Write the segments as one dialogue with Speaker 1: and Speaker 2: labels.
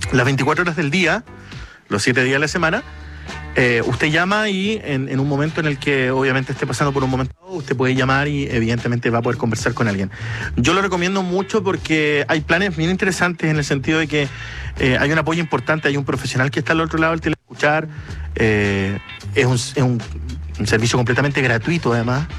Speaker 1: las 24 horas del día, los 7 días de la semana. Usted llama y en un momento en el que obviamente esté pasando por un momento, usted puede llamar y evidentemente va a poder conversar con alguien. Yo lo recomiendo mucho porque hay planes bien interesantes en el sentido de que hay un apoyo importante, hay un profesional que está al otro lado del teléfono escuchar, es un servicio completamente gratuito además,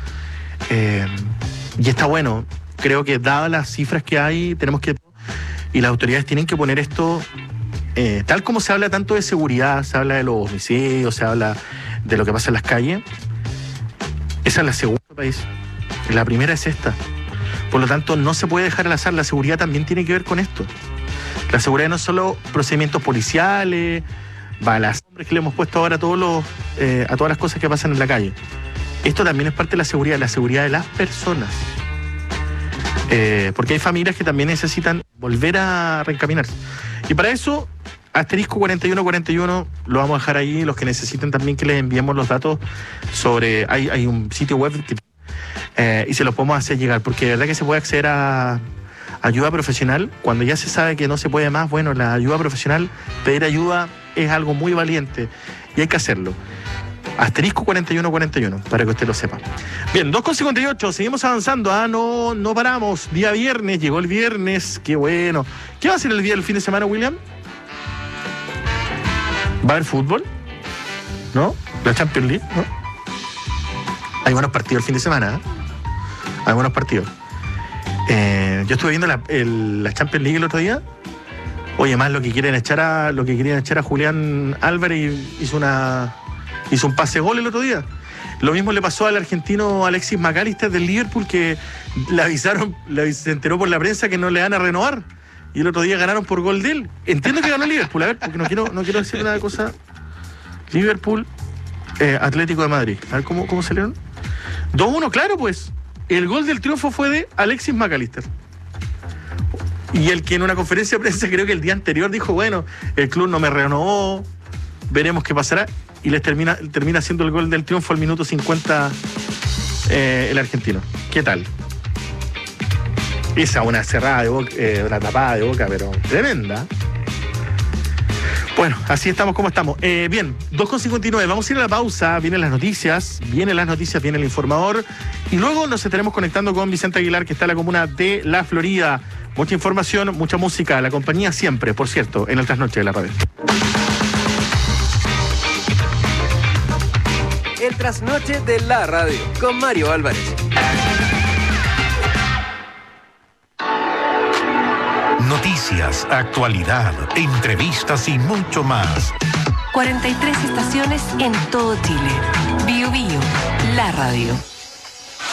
Speaker 1: y está bueno. Creo que dadas las cifras que hay, y las autoridades tienen que poner esto... tal como se habla tanto de seguridad, se habla de los homicidios, se habla de lo que pasa en las calles, esa es la segunda país. La primera es esta. Por lo tanto, no se puede dejar al azar. La seguridad también tiene que ver con esto. La seguridad no es solo procedimientos policiales, balas que le hemos puesto ahora a todas las cosas que pasan en la calle. Esto también es parte de la seguridad de las personas. Porque hay familias que también necesitan volver a reencaminarse. Y para eso, asterisco 4141, lo vamos a dejar ahí, los que necesiten también que les enviemos los datos sobre... Hay un sitio web y se los podemos hacer llegar, porque de verdad que se puede acceder a ayuda profesional. Cuando ya se sabe que no se puede más, bueno, la ayuda profesional, pedir ayuda es algo muy valiente y hay que hacerlo. Asterisco 4141, para que usted lo sepa. Bien, 2:58, seguimos avanzando. No paramos. Día viernes, llegó el viernes, qué bueno. ¿Qué va a hacer el fin de semana, William? ¿Va a haber fútbol? ¿No? ¿La Champions League? ¿No? Hay buenos partidos el fin de semana, ¿eh? Hay buenos partidos. Yo estuve viendo la Champions League el otro día. Oye, más lo que querían echar a Julián Álvarez, hizo un pase gol el otro día. Lo mismo le pasó al argentino Alexis McAllister del Liverpool, que se enteró por la prensa que no le van a renovar. Y el otro día ganaron por gol de él. Entiendo que ganó Liverpool, a ver, porque no quiero decir una cosa. Liverpool, Atlético de Madrid. A ver, ¿cómo salieron? 2-1, claro, pues. El gol del triunfo fue de Alexis McAllister. Y el que en una conferencia de prensa, creo que el día anterior, dijo, bueno, el club no me renovó, veremos qué pasará. Y les termina haciendo el gol del triunfo al minuto 50 el argentino. ¿Qué tal? Esa una cerrada de boca, una tapada de boca, pero tremenda. Bueno, así estamos como estamos. Bien, 2:59, vamos a ir a la pausa. Vienen las noticias, viene el informador. Y luego nos estaremos conectando con Vicente Aguilar, que está en la comuna de La Florida. Mucha información, mucha música. La compañía siempre, por cierto, en el Trasnoche de la Radio.
Speaker 2: El Trasnoche de la Radio, con Mario Álvarez.
Speaker 3: Noticias, actualidad, entrevistas y mucho más.
Speaker 4: 43 estaciones en todo Chile. Bio Bio, la radio.